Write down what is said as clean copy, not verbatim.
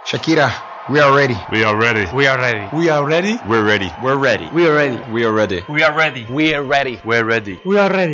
Shakira, we are ready. We are ready. We are ready. We are ready. We're ready. We're ready. We are ready. We are ready. We are ready. We are ready. We're ready. We are ready.